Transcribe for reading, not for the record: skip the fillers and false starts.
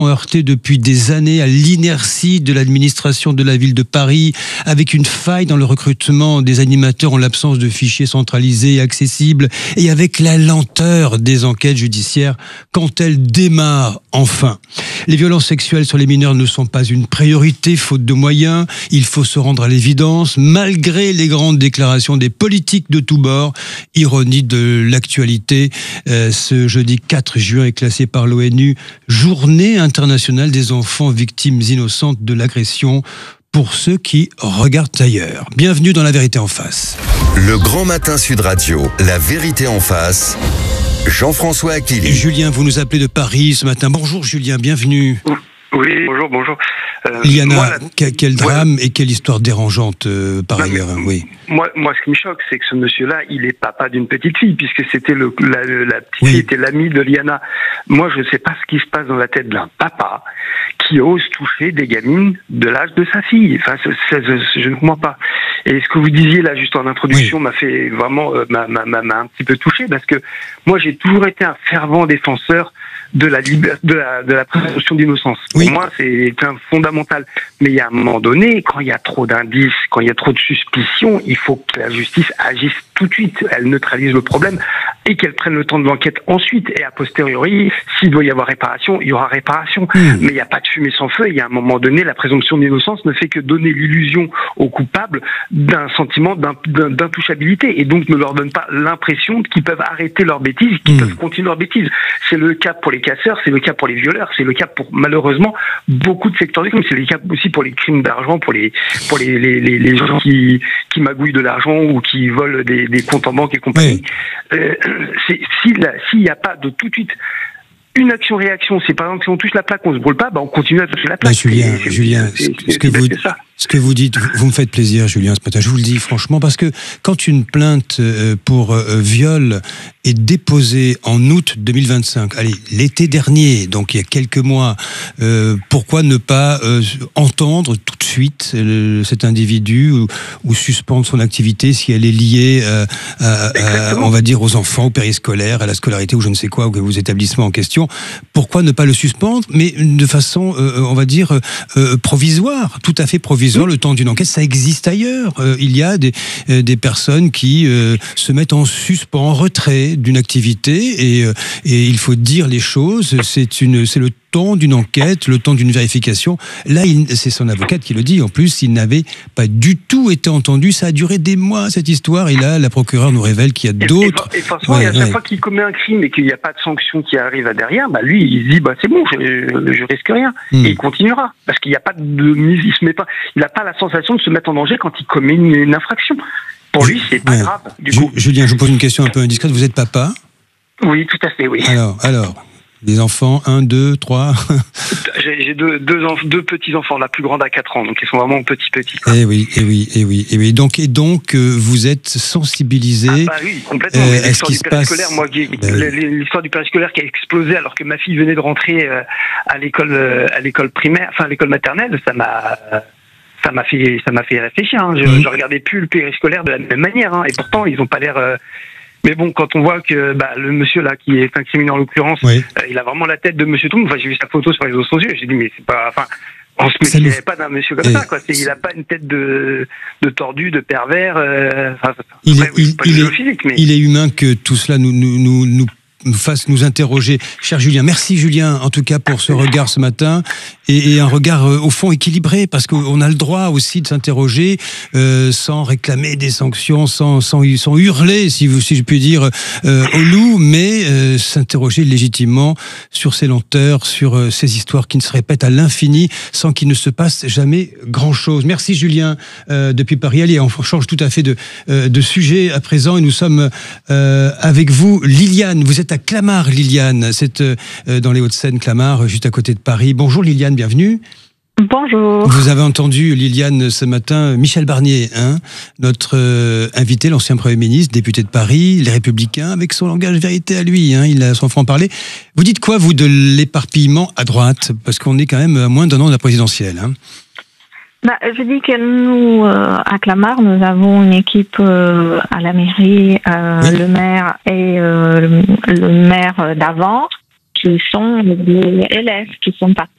heurtés depuis des années à l'inertie de l'administration de la ville de Paris, avec une faille dans le recrutement des animateurs en l'absence de fichiers centralisés et accessibles, et avec la lenteur des enquêtes judiciaires quand elles démarrent enfin. Les violences sexuelles sur les mineurs ne sont pas une priorité, faute de moyens. Il faut se rendre à l'évidence, malgré les grandes déclarations des politiques de tous bords. Ironie de l'actualité, ce jeudi 4 juin est classé par l'ONU Journée internationale des enfants victimes innocentes de l'agression, pour ceux qui regardent ailleurs. Bienvenue dans La Vérité en face. Le Grand Matin Sud Radio, La Vérité en face, Jean-François Aquili. Julien, vous nous appelez de Paris ce matin. Bonjour Julien, bienvenue. Oui, bonjour. Liana, quel drame et quelle histoire dérangeante par ailleurs. Oui. Moi, ce qui me choque, c'est que ce monsieur-là, il est papa d'une petite fille, puisque c'était la petite fille était l'amie de Liana. Moi, je ne sais pas ce qui se passe dans la tête d'un papa qui ose toucher des gamines de l'âge de sa fille. Enfin, je ne comprends pas. Et ce que vous disiez là, juste en introduction, m'a fait vraiment m'a un petit peu touché, parce que moi, j'ai toujours été un fervent défenseur de la présomption d'innocence. Oui. Pour moi, c'est fondamental. Mais il y a un moment donné, quand il y a trop d'indices, quand il y a trop de suspicions, il faut que la justice agisse tout de suite. Elle neutralise le problème et qu'elle prenne le temps de l'enquête ensuite. Et a posteriori, s'il doit y avoir réparation, il y aura réparation. Mais il n'y a pas de fumée sans feu. Il y a un moment donné, la présomption d'innocence ne fait que donner l'illusion aux coupables d'un sentiment d'intouchabilité, et donc ne leur donne pas l'impression qu'ils peuvent arrêter leurs bêtises, qu'ils peuvent continuer leurs bêtises. C'est le cas pour les casseurs, c'est le cas pour les violeurs, c'est le cas pour malheureusement beaucoup de secteurs du crime. C'est le cas aussi pour les crimes d'argent, pour les gens qui magouillent de l'argent ou qui volent des comptes en banque et compagnie. S'il n'y a pas de tout de suite une action-réaction, c'est par exemple si on touche la plaque, on se brûle pas, on continue à toucher la plaque. Julien, ce que vous dites, vous me faites plaisir, Julien, ce matin. Je vous le dis franchement, parce que quand une plainte pour viol est déposée en août 2025, allez, l'été dernier, donc il y a quelques mois, pourquoi ne pas entendre tout de suite cet individu ou suspendre son activité si elle est liée, on va dire, aux enfants, au périscolaire, à la scolarité ou je ne sais quoi, ou aux établissements en question. Pourquoi ne pas le suspendre, mais de façon, on va dire, provisoire, tout à fait provisoire, le temps d'une enquête. Ça existe ailleurs. Il y a des personnes qui se mettent en suspens, en retrait d'une activité, et il faut dire les choses. C'est le temps d'une enquête, le temps d'une vérification. Là, c'est son avocate qui le dit. En plus, il n'avait pas du tout été entendu. Ça a duré des mois, cette histoire. Et là, la procureure nous révèle qu'il y a d'autres... Et forcément, à chaque fois qu'il commet un crime et qu'il n'y a pas de sanction qui arrive à derrière, lui, il se dit, c'est bon, je risque rien. Et il continuera. Parce qu'il n'y a pas de mise, il n'a pas la sensation de se mettre en danger quand il commet une infraction. Pour lui, c'est pas grave. Du coup. Julien, je vous pose une question un peu indiscrète. Vous êtes papa ? Oui, tout à fait, oui. Alors, des enfants, 1, 2, 3 J'ai deux petits-enfants, la plus grande a 4 ans, donc ils sont vraiment petits. Eh oui. Donc, vous êtes sensibilisé oui, complètement. à ce qui se passe. L'histoire du périscolaire qui a explosé alors que ma fille venait de rentrer à l'école primaire, enfin à l'école maternelle, ça m'a fait réfléchir. Je regardais plus le périscolaire de la même manière, et pourtant ils n'ont pas l'air... Mais bon, quand on voit que le monsieur là qui est incriminé en l'occurrence, il a vraiment la tête de Monsieur Toum. Enfin, j'ai vu sa photo sur les réseaux sociaux. J'ai dit mais c'est pas. Enfin, on se méfiait pas d'un monsieur comme ça, quoi. Il a pas une tête de tordu, de pervers. Il est humain que tout cela nous fasse nous interroger. Cher Julien, merci Julien en tout cas pour ce regard ce matin, et un regard au fond équilibré, parce qu'on a le droit aussi de s'interroger sans réclamer des sanctions, sans hurler, si je puis dire, au loup, mais s'interroger légitimement sur ces lenteurs, sur ces histoires qui ne se répètent à l'infini sans qu'il ne se passe jamais grand-chose. Merci Julien depuis Paris. Allez, on change tout à fait de sujet à présent, et nous sommes avec vous, Liliane. Vous êtes à Clamart, Liliane, c'est dans les Hauts-de-Seine, Clamart, juste à côté de Paris. Bonjour Liliane, bienvenue. Bonjour. Vous avez entendu, Liliane, ce matin, Michel Barnier, notre invité, l'ancien Premier ministre, député de Paris, les Républicains, avec son langage vérité à lui, il a son franc-parler. Vous dites quoi, vous, de l'éparpillement à droite ? Parce qu'on est quand même à moins d'un an de la présidentielle. Je dis que nous, à Clamart, nous avons une équipe à la mairie, le maire et le maire d'avant, qui sont les LF, qui sont partis